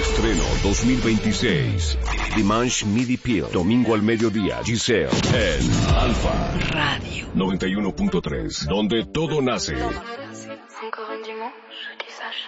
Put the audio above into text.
Estreno 2026. Dimanche Midi Peel. Domingo al mediodía. Giselle. En Alfa Radio 91.3. Donde todo nace. Encore un dimanche.